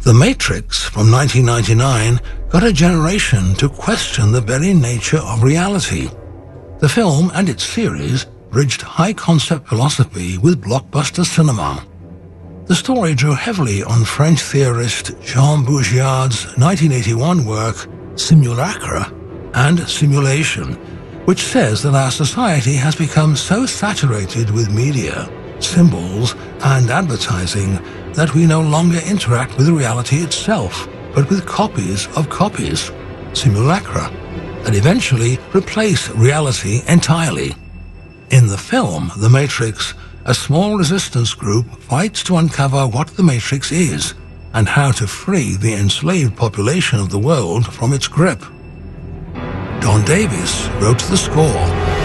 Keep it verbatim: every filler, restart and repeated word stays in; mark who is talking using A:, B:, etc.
A: The Matrix from nineteen ninety-nine got a generation to question the very nature of reality. The film and its series bridged high-concept philosophy with blockbuster cinema. The story drew heavily on French theorist Jean Baudrillard's nineteen eighty-one work Simulacra and Simulation, which says that our society has become so saturated with media, symbols, and advertising that we no longer interact with reality itself, but with copies of copies, simulacra, that eventually replace reality entirely. In the film The Matrix, a small resistance group fights to uncover what the Matrix is and how to free the enslaved population of the world from its grip. Don Davis wrote the score.